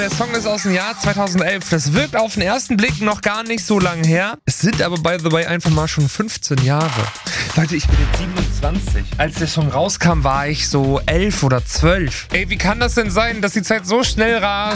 Der Song ist aus dem Jahr 2011. Das wirkt auf den ersten Blick noch gar nicht so lange her. Es sind aber, by the way, einfach mal schon 15 Jahre. Leute, ich bin jetzt 27. Als der Song rauskam, war ich so 11 oder 12. Ey, wie kann das denn sein, dass die Zeit so schnell rast?